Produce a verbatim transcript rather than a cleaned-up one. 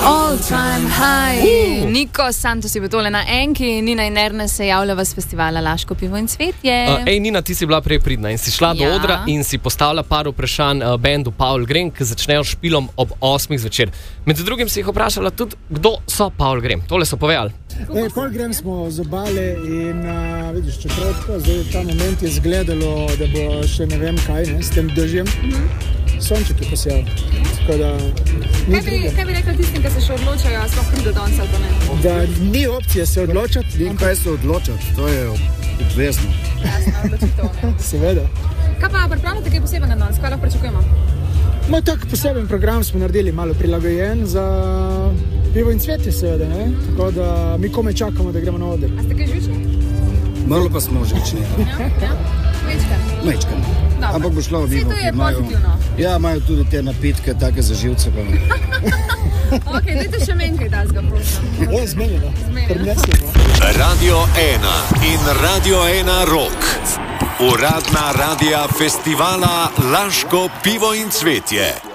All time high. Uh. Niko Santos je bil tole na enki, Nina in Ernest se javljava z festivala Laško pivo in cvetje. Uh, ej, Nina, ti si bila prej pridna in si šla ja. do odra in si postavila par vprašanj uh, bendu Paul Grem, ki začnejo špilom ob osmih zvečer. Med drugim si jih vprašala tudi, kdo so Paul Grem. Tole so povedali. Ej, Paul Grem smo z obale in uh, vidiš, čeprav tako, zdaj ta moment je izgledalo, da bo še ne vem kaj, ne, s tem dežjem. Mm-hmm. Sonček je posijal. Tako da... Kaj bi, kaj bi rekla tistim, ki se še odločajo, a sploh pride danes ali pa ne? Da ni opcije se odločati. Ni kaj se odločati, to je obvezno. Jasno, odločitev, ne? Seveda. Kaj pa pripravljate kaj posebej na danes? Kaj lahko pričakujemo? No, tak poseben program smo naredili, malo prilagojen za pivo in cvetje, seveda, ne? Tako da mi kome čakamo, da gremo na oder. A ste kaj žvični? Malo pa smo žvični. Ja, ja. Mečkan. Mečkan. Ampak bo šlo v vivo. Vse to je pozitivno. Ja, imajo tudi te napitke, take za živce. Pa ok, dajte še meni kaj tazga, prosim. Je, zmenjeno. Zmenjeno. Radio ena in Radio ena Rock. Uradna radija festivala Laško pivo in cvetje.